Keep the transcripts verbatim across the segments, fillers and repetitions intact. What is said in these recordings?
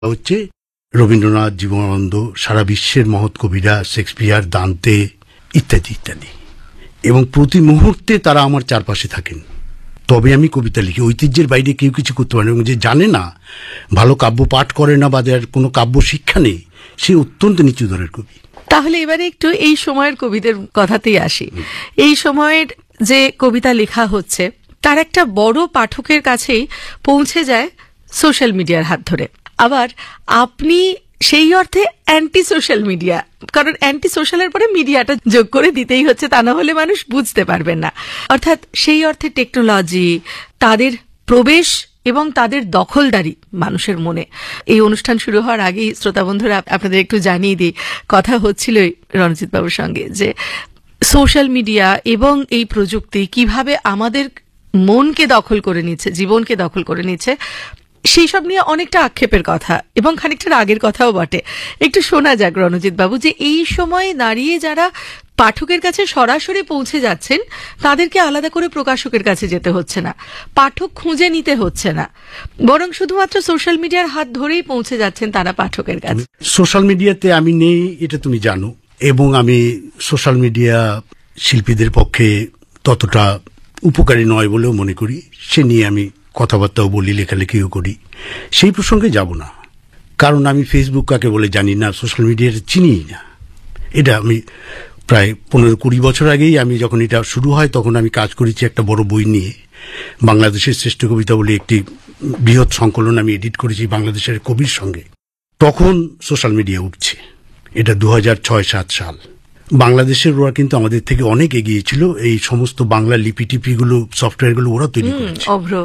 হচ্ছে রবীন্দ্রনাথ, জীবনানন্দ, সারা বিশ্বের মহৎ কবিরা, শেক্সপিয়ার, দান্তে ইত্যাদি ইত্যাদি, এবং প্রতি মুহূর্তে তারা আমার চারপাশে থাকেন। তবে আমি কবিতা লিখি। ঐতিহ্যের বাইরে কেউ কিছু করতে পারে না, এবং যে জানে না, ভালো কাব্য পাঠ করে না বা যার কোনো কাব্য শিক্ষা নেই, সে অত্যন্ত নিচু দরের কবি। তাহলে এবারে একটু এই সময়ের কবিদের কথাতেই আসি। এই সময়ের যে কবিতা লেখা হচ্ছে তার একটা বড় পাঠকের কাছেই পৌঁছে যায় সোশ্যাল মিডিয়ার হাত ধরে। আবার আপনি সেই অর্থে অ্যান্টি সোশ্যাল মিডিয়া, কারণ অ্যান্টি সোশ্যালের পরে মিডিয়াটা যোগ করে দিতেই হচ্ছে, তা না হলে মানুষ বুঝতে পারবেন না। অর্থাৎ সেই অর্থে টেকনোলজি, তাদের প্রবেশ এবং তাদের দখলদারি মানুষের মনে। এই অনুষ্ঠান শুরু হওয়ার আগেই শ্রোতা বন্ধুরা আপনাদের একটু জানিয়ে দিই, কথা হচ্ছিল রণজিৎ বাবুর সঙ্গে যে সোশ্যাল মিডিয়া এবং এই প্রযুক্তি কিভাবে আমাদের মনকে দখল করে নিচ্ছে, জীবনকে দখল করে নিচ্ছে, সেই সব নিয়ে অনেকটা আক্ষেপের কথা এবং খানিকটা রাগের কথাও বটে। একটু শোনা যাক রণজিৎ বাবু, যে এই সময়ে দাঁড়িয়ে যারা পাঠকের কাছে সরাসরি পৌঁছে যাচ্ছেন তাদেরকে আলাদা করে প্রকাশকের কাছে যেতে হচ্ছে না, পাঠক খুঁজে নিতে হচ্ছে না, বরং শুধুমাত্র সোশ্যাল মিডিয়ার হাত ধরেই পৌঁছে যাচ্ছেন তারা পাঠকের কাছে। সোশ্যাল মিডিয়াতে আমি নেই, এটা তুমি জানো, এবং আমি সোশ্যাল মিডিয়া শিল্পীদের পক্ষে ততটা উপকারী নয় বলেও মনে করি। সে নিয়ে আমি কথাবার্তাও বলি, লেখালেখিও করি, সেই প্রসঙ্গে যাব না, কারণ আমি ফেসবুক কাকে বলে জানি না, সোশ্যাল মিডিয়াটা চিনি না। এটা আমি প্রায় পনেরো কুড়ি বছর আগেই, আমি যখন এটা শুরু হয় তখন আমি কাজ করেছি একটা বড় বই নিয়ে, বাংলাদেশের শ্রেষ্ঠ কবিতা বলে একটি বৃহৎ সংকলন আমি এডিট করেছি বাংলাদেশের কবির সঙ্গে। তখন সোশ্যাল মিডিয়া উঠছে, এটা দু হাজার ছয় সাত সাল। বাংলাদেশের ওরা কিন্তু আমাদের থেকে অনেক এগিয়ে ছিল, এই সমস্ত বাংলা লিপি টিপিগুলো, সফটওয়্যারগুলো ওরা তৈরি করেছে।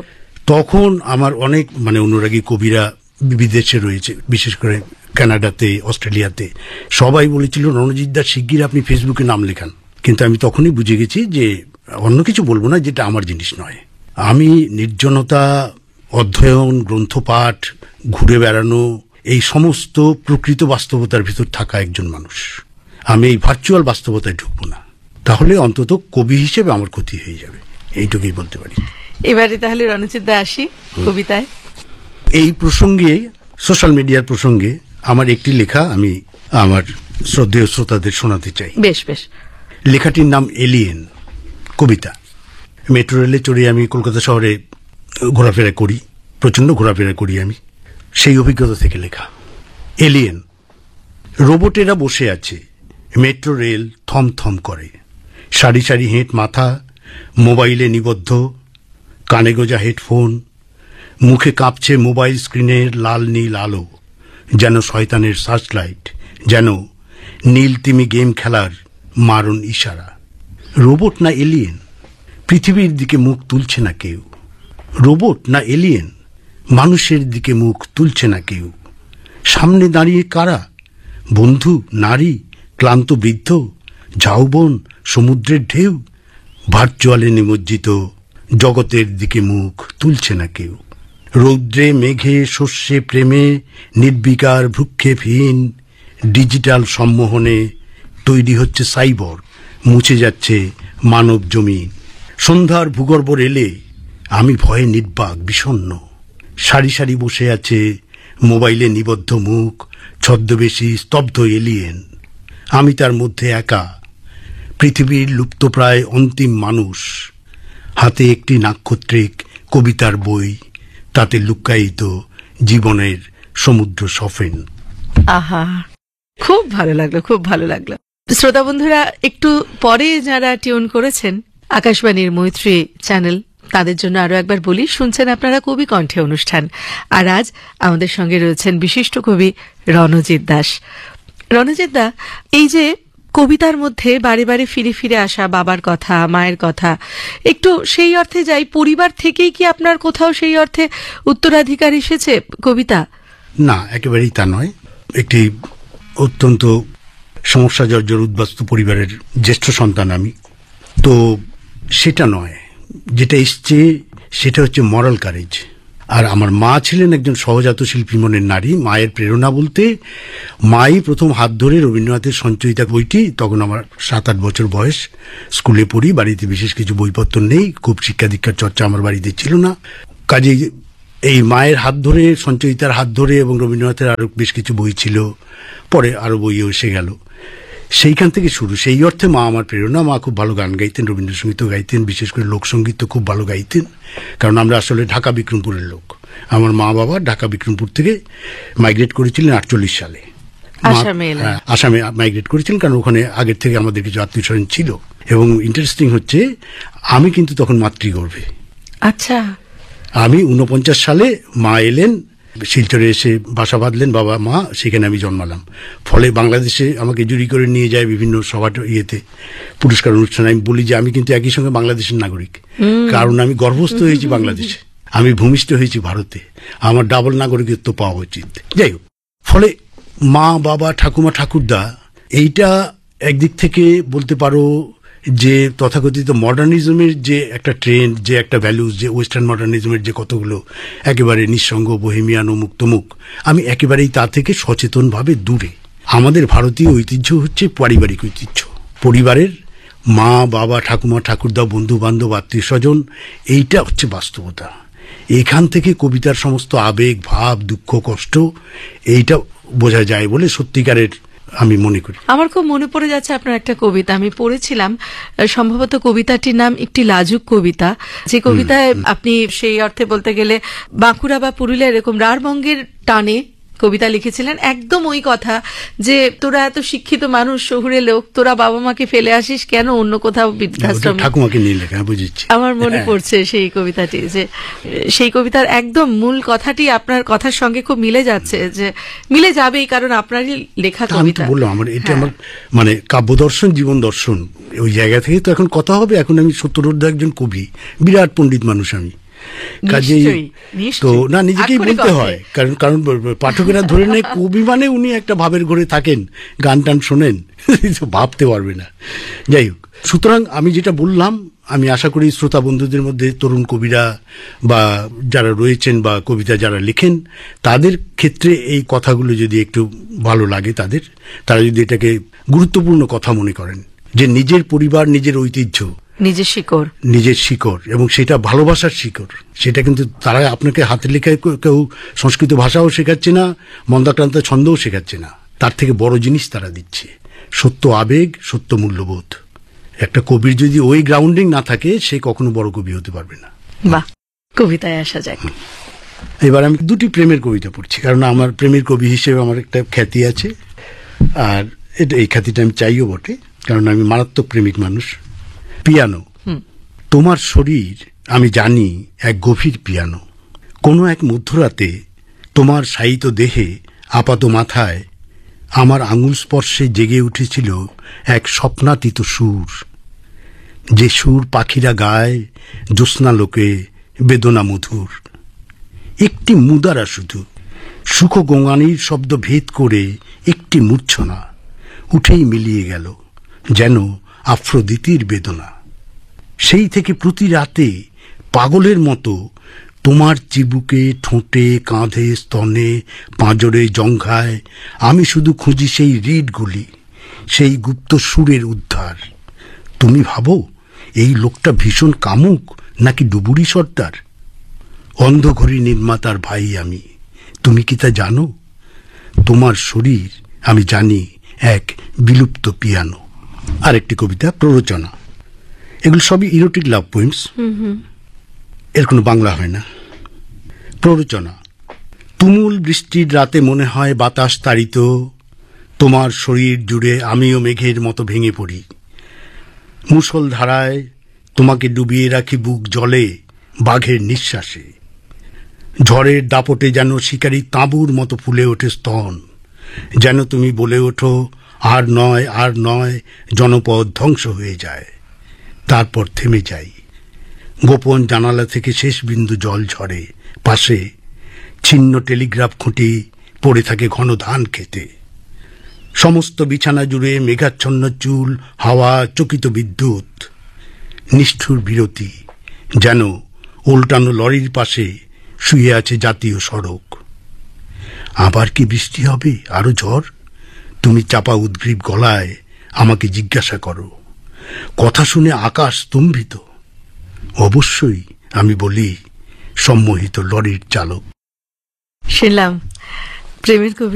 তখন আমার অনেক মানে অনুরাগী কবিরা বিদেশে রয়েছে, বিশেষ করে কানাডাতে, অস্ট্রেলিয়াতে, সবাই বলেছিল রণজিৎ দা শিগগির আপনি ফেসবুকে নাম লেখান। কিন্তু আমি তখনই বুঝে গেছি যে অন্য কিছু বলবো না, যেটা আমার জিনিস নয়। আমি নির্জনতা, অধ্যয়ন, গ্রন্থপাঠ, ঘুরে বেড়ানো, এই সমস্ত প্রকৃত বাস্তবতার ভিতর থাকা একজন মানুষ। আমি এই ভার্চুয়াল বাস্তবতায় ঢুকবো না, তাহলে অন্তত কবি হিসেবে আমার ক্ষতি হয়ে যাবে, এইটুকুই বলতে পারি। এবারে তাহলে রণজিৎ দা আসি কবিতায়। এই প্রসঙ্গে, সোশ্যাল মিডিয়ার প্রসঙ্গে আমার একটি লেখা আমি আমার শ্রদ্ধেয় শ্রোতাদের শোনাতে চাই। বেশ বেশ। লেখাটির নাম এলিয়েন, কবিতা। মেট্রো রেলে চড়ে আমি কলকাতা শহরে ঘোরাফেরা করি, প্রচণ্ড ঘোরাফেরা করি আমি, সেই অভিজ্ঞতা থেকে লেখা। এলিয়েন। রোবটেরা বসে আছে, মেট্রো রেল থমথম করে, সারি সারি হেঁট মাথা, মোবাইলে নিবদ্ধ, কানে গোজা হেডফোন, মুখে কাঁপছে মোবাইল স্ক্রিনের লাল নীল আলো, যেন শয়তানের সার্চলাইট, যেন নীল তিমি গেম খেলার মারণ ইশারা। রোবট না এলিয়েন? পৃথিবীর দিকে মুখ তুলছে না কেউ। রোবট না এলিয়েন? মানুষের দিকে মুখ তুলছে না কেউ। সামনে দাঁড়িয়ে কারা? বন্ধু, নারী, ক্লান্ত বৃদ্ধ, ঝাউবন, সমুদ্রের ঢেউ? ভার্চুয়ালে নিমজ্জিত জগতের দিকে মুখ তুলছে না কেউ। রৌদ্রে মেঘে শস্যে প্রেমে নির্বিকার ভ্রুক্ষেপহীন ডিজিটাল সম্মোহনে তৈরি হচ্ছে সাইবর, মুছে যাচ্ছে মানব জমিন। সন্ধ্যার ভূগর্ভ রেলে আমি ভয়ে নির্বাক বিষণ্ণ, সারি সারি বসে আছে মোবাইলে নিবদ্ধ মুখ, ছদ্মবেশী স্তব্ধ এলিয়েন। আমি তার মধ্যে একা, পৃথিবীর লুপ্তপ্রায় অন্তিম মানুষ, হাতে একটি নাক্ষত্রিক কবিতার বই, তাতে লুক্কায়িত জীবনের সমুদ্র সফেন। আহা, খুব ভালো লাগলো, খুব ভালো লাগলো। শ্রোতা বন্ধুরা, একটু পরে যারা টিউন করেছেন আকাশবাণীর মৈত্রী চ্যানেল, তাদের জন্য আরো একবার বলি, শুনছেন আপনারা কবি কণ্ঠে অনুষ্ঠান, আর আজ আমাদের সঙ্গে রয়েছেন বিশিষ্ট কবি রণজিৎ দাস। রণজিৎ দা, এই যে কবিতার মধ্যে বারে বারে ফিরে ফিরে আসা বাবার কথা, মায়ের কথা, একটু সেই অর্থে যাই, পরিবার থেকেই কি আপনার কোথাও সেই অর্থে উত্তরাধিকার এসেছে কবিতা? না, একেবারেই তা নয়। একটি অত্যন্ত সমস্যা জর্জর উদ্বাস্তু পরিবারের জ্যেষ্ঠ সন্তান আমি, তো সেটা নয়। যেটা এসছে সেটা হচ্ছে মরাল কারেজ। আর আমার মা ছিলেন একজন সহজাত শিল্পী মনের নারী। মায়ের প্রেরণা বলতে, মাই প্রথম হাত ধরে রবীন্দ্রনাথের সঞ্চয়িতা বইটি, তখন আমার সাত আট বছর বয়স, স্কুলে পড়ি, বাড়িতে বিশেষ কিছু বইপত্র নেই, খুব শিক্ষা দীক্ষার চর্চা আমার বাড়িতে ছিল না, কাজেই এই মায়ের হাত ধরে, সঞ্চয়িতার হাত ধরে, এবং রবীন্দ্রনাথের আরো বেশ কিছু বই ছিল, পরে আরো বইও এসে গেল, সেইখান থেকে শুরু। সেই অর্থে মা আমার প্রেরণা। মা খুব ভালো গান গাইতেন, রবীন্দ্রসঙ্গীতও গাইতেন, বিশেষ করে লোকসঙ্গীত খুব ভালো গাইতেন, কারণ আমরা আসলে ঢাকা বিক্রমপুরের লোক। আমার মা বাবা ঢাকা বিক্রমপুর থেকে মাইগ্রেট করেছিলেন আটচল্লিশ সালে, আসামে মাইগ্রেট করেছিলেন, কারণ ওখানে আগের থেকে আমাদের কিছু আত্মীয় স্বজন ছিল। এবং ইন্টারেস্টিং হচ্ছে, আমি কিন্তু তখন মাতৃগর্ভে। আচ্ছা। আমি উনপঞ্চাশ সালে মা এলেন, শিলচরে এসে বাসা বাঁধলেন বাবা মা, সেখানে আমি জন্মালাম। ফলে বাংলাদেশে আমাকে জুরি করে নিয়ে যায় বিভিন্ন সভা ইয়েতে, পুরস্কার অনুষ্ঠানে। আমি বলি যে আমি কিন্তু একই সঙ্গে বাংলাদেশের নাগরিক, কারণ আমি গর্ভস্থ হয়েছি বাংলাদেশে, আমি ভূমিষ্ঠ হয়েছি ভারতে, আমার ডাবল নাগরিকত্ব পাওয়া উচিত। যাই হোক, ফলে মা বাবা ঠাকুমা ঠাকুরদা, এইটা একদিক থেকে বলতে পারো যে তথাকথিত মডার্নিজমের যে একটা ট্রেন্ড, যে একটা ভ্যালুজ, যে ওয়েস্টার্ন মডার্নিজমের যে কতগুলো একেবারে নিঃসঙ্গ, বহেমিয়ান, অমুক তমুক, আমি একেবারেই তা থেকে সচেতনভাবে দূরে। আমাদের ভারতীয় ঐতিহ্য হচ্ছে পারিবারিক ঐতিহ্য, পরিবারের মা বাবা ঠাকুমা ঠাকুরদা, বন্ধু বান্ধব, আত্মীয় স্বজন, এইটা হচ্ছে বাস্তবতা। এখান থেকে কবিতার সমস্ত আবেগ, ভাব, দুঃখ, কষ্ট, এইটা বোঝা যায় বলে সত্যিকারের আমি মনে করি। আমার খুব মনে পড়ে যাচ্ছে আপনার একটা কবিতা আমি পড়েছিলাম, সম্ভবত কবিতাটির নাম একটি লাজুক কবিতা, যে কবিতায় আপনি সেই অর্থে বলতে গেলে বাঁকুড়া বা পুরুলিয়া এরকম রাঢ়বঙ্গের টানে কবিতা লিখেছিলেন। একদম ওই কথা যে তোরা এত শিক্ষিত মানুষ, শহুরে লোক, তোরা বাবা মাকে ফেলে আসিস কেন অন্য কোথাও বৃদ্ধাশ্রমে। ঠাকুমাকে নিয়ে লেখা, বুঝেছি। আমার মনে পড়ছে সেই কবিতাটি, যে সেই কবিতার একদম মূল কথাটি আপনার কথার সঙ্গে খুব মিলে যাচ্ছে, যে মিলে যাবেই, কারণ আপনারই লেখা কবিতা। বললাম আমার এটা আমার মানে কাব্য দর্শন, জীবন দর্শন, ওই জায়গা থেকে তো এখন কথা হবে। এখন আমি সত্তরোর্ধ একজন কবি, বিরাট পণ্ডিত মানুষ আমি, কাজেই তো না নিজেকেই বলতে হয়, কারণ কারণ পাঠকেরা ধরে নেয় কবি মানে উনি একটা ভাবের ঘরে থাকেন, গান টান শোনেন, ভাবতে পারবে না। যাই হোক, সুতরাং আমি যেটা বললাম, আমি আশা করি শ্রোতা বন্ধুদের মধ্যে তরুণ কবিরা বা যারা রয়েছেন বা কবিতা যারা লেখেন, তাদের ক্ষেত্রে এই কথাগুলো যদি একটু ভালো লাগে তাদের, তারা যদি এটাকে গুরুত্বপূর্ণ কথা মনে করেন, যে নিজের পরিবার, নিজের ঐতিহ্য, নিজের শিকড়, নিজের শিকড়, এবং সেটা ভালোবাসার শিকড়। সেটা কিন্তু তারা আপনাকে হাতে লেখায় কেউ সংস্কৃত ভাষাও শেখাচ্ছে না, মন্দাক্রান্ত ছন্দও শেখাচ্ছে না, তার থেকে বড় জিনিস তারা দিচ্ছে সত্য আবেগ, সত্য মূল্যবোধ। একটা কবির যদি ওই গ্রাউন্ডিং না থাকে, সে কখনো বড় কবি হতে পারবে না। বাহ, কবিতায় আসা যাক। এবার আমি দুটি প্রেমের কবিতা পড়ছি, কারণ আমার প্রেমের কবি হিসেবে আমার একটা খ্যাতি আছে, আর এটা এই খ্যাতিটা আমি চাইও বটে, কারণ আমি মারাত্মক প্রেমিক মানুষ। পিয়ানো। তোমার শরীর আমি জানি এক গভীর পিয়ানো, কোনো এক মধ্যরাতে তোমার শায়িত দেহে আপাত মাথায় আমার আঙুল স্পর্শে জেগে উঠেছিল এক স্বপ্নাতীত সুর, যে সুর পাখিরা গায় জ্যোৎস্নালোকে বেদনা মধুর। একটি মুদারা শুধু, সুখ গঙ্গানির শব্দ ভেদ করে একটি মূর্ছনা উঠেই মিলিয়ে গেল যেন আফ্রোদিতির বেদনা। সেই থেকে প্রতি রাতে পাগলের মতো তোমার চিবুকে, ঠোঁটে, কাঁধে, স্তনে, পাঁজরে, জঙ্ঘায় আমি শুধু খুঁজি সেই রিডগুলি, সেই গুপ্ত সুরের উদ্ধার। তুমি ভাবো এই লোকটা ভীষণ কামুক নাকি ডুবুরি সর্দার? অন্ধঘড়ি নির্মাতার ভাই আমি, তুমি কি তা জানো? তোমার শরীর আমি জানি এক বিলুপ্ত পিয়ানো। আরেকটি কবিতা, প্ররোচনা। এগুলো সবই ইরোটিক লাভ পোয়েমস, এর কোনো বাংলা হয় না। প্ররোচনা। তুমুল বৃষ্টির রাতে মনে হয় বাতাস তাড়িত, তোমার শরীর জুড়ে আমিও মেঘের মতো ভেঙে পড়ি। মুষল ধারায় তোমাকে ডুবিয়ে রাখি বুক জলে বাঘের নিঃশ্বাসে। ঝড়ের দাপটে যেন শিকারী তাঁবুর মতো ফুলে ওঠে স্তন, যেন তুমি বলে ওঠো আর নয়, আর নয়, জনপদ ধ্বংস হয়ে যায়। তারপর থেমে যাই, গোপন জানালা থেকে শেষ বিন্দু জল ঝরে, পাশে ছিন্ন টেলিগ্রাফ খুঁটি পড়ে থাকে ঘন ধান খেতে। সমস্ত বিছানা জুড়ে মেঘাচ্ছন্ন চুল, হাওয়া, চকিত বিদ্যুৎ। নিষ্ঠুর বিরতি, যেন উল্টানো লরির পাশে শুয়ে আছে জাতীয় সড়ক। আবার কি বৃষ্টি হবে, আরো ঝড়? তুমি চাপা উদ্গ্রীব গলায় আমাকে জিজ্ঞাসা করো। কথা শুনে আকাশ স্তম্ভিত। অবশ্যই আমি বলি, সম্মোহিত লরির চালক। শুনলাম প্রেমের কবিতা।